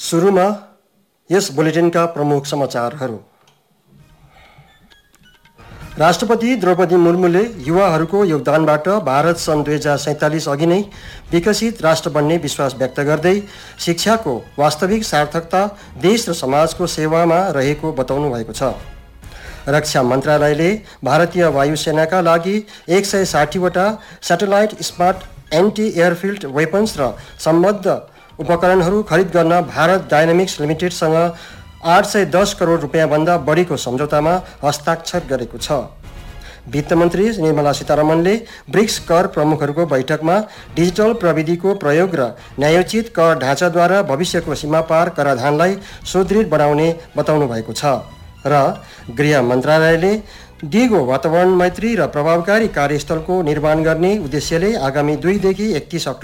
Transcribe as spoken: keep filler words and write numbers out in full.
सुरुमा यस बुलेटिनका प्रमुख समाचारहरू। राष्ट्रपति द्रौपदी मुर्मुले युवाहरूको योगदानबाट भारत सन् दुई हजार सैंतालीस अघि नै विकसित राष्ट्र बन्ने विश्वास व्यक्त गर्दै शिक्षाको वास्तविक सार्थकता देश र समाजको सेवामा रहेको बताउनु भएको छ। रक्षा मन्त्रालयले भारतीय वायुसेनाका लागि एक सय साठीवटा सैटेलाइट स्मार्ट एन्टी एयरफिल्ड वेपन्स र सम्बद्ध उपकरणहरू खरिद गर्न भारत डायनामिक्स लिमिटेडसँग आठ सय दस करोड रुपियाँभन्दा बढीको सम्झौतामा हस्ताक्षर गरेको छ। वित्त मन्त्री निर्मला सीतारमणले ब्रिक्स कर प्रमुखहरूको बैठकमा डिजिटल प्रविधिको प्रयोग र न्यायोचित कर ढाँचाद्वारा भविष्यको सीमापार कराधानलाई सुदृढ बनाउने बताउनु भएको छ र गृह मन्त्रालयले दिगो वातावरण मैत्री र प्रभावकारी कार्यस्थलको निर्माण गर्ने उद्देश्यले आगामी दुईदेखि एकतीस